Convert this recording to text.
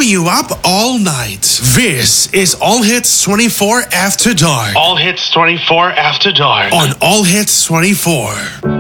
warming you up all night. This is All Hits 24 After Dark. All Hits 24 After Dark. On All Hits 24.